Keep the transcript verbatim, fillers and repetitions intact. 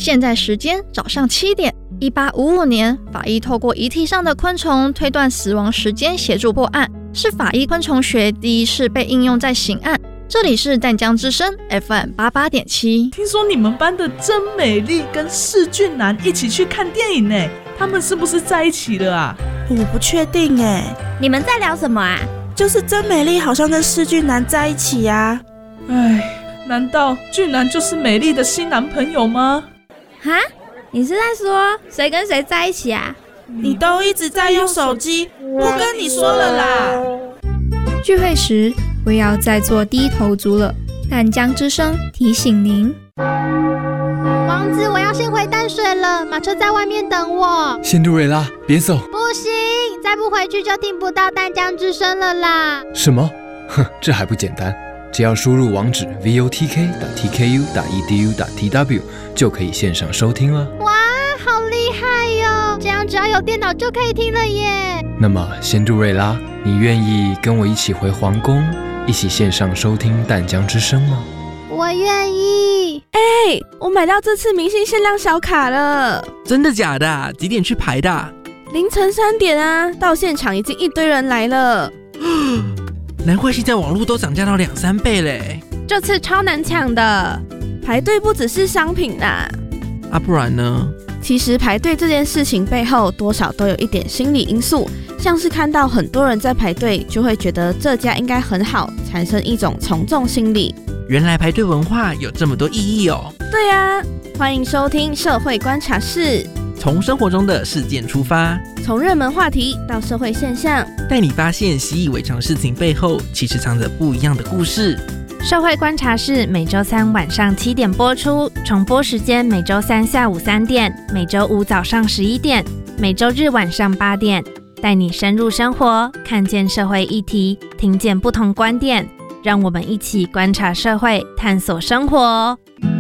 现在时间早上七点。一八五五年，法医透过遗体上的昆虫推断死亡时间，协助破案，是法医昆虫学第一次被应用在刑案。这里是淡江之声 F M 八八点七。 听说你们班的真美丽跟世俊男一起去看电影呢，他们是不是在一起了啊？ 我不确定哎。 你们在聊什么啊？ 就是真美丽好像跟世俊男在一起啊。 哎，难道俊男就是美丽的新男朋友吗？ 哈？你是在说谁跟谁在一起啊？ 你都一直在用手机，不跟你说了啦。 聚会时不要再做低头族了。淡江之声提醒您。 王子，我要先回淡水了，马车在外面等我。 仙杜瑞拉，别走！ 不行，再不回去就听不到淡江之声了啦。 什么？哼，这还不简单，只要输入网址 v o t k 点 t k u 点 e d u 点 t w 就可以线上收听了。 哇，好厉害哟！这样只要有电脑就可以听了耶。 那么，仙杜瑞拉，你愿意跟我一起回皇宫，一起线上收听淡江之声吗？ 我愿意。 哎、欸，我买到这次明星限量小卡了。 真的假的？几点去排的？ 凌晨三点啊，到现场已经一堆人来了。 难怪现在网络都涨价到两三倍嘞。 这次超难抢的， 排队不只是商品啦。 啊，不然呢？ 其实排队这件事情背后多少都有一点心理因素，像是看到很多人在排队，就会觉得这家应该很好，产生一种从众心理。 原来排队文化有这么多意义哦。 对啊，欢迎收听社会观察室， 从生活中的事件出发， 从热门话题到社会现象， 带你发现习以为常事情背后其实藏着不一样的故事。 社会观察室每周三晚上七点播出，重播时间每周三下午三点，每周五早上十一点，每周日晚上八点，带你深入生活，看见社会议题，听见不同观点，让我们一起观察社会，探索生活。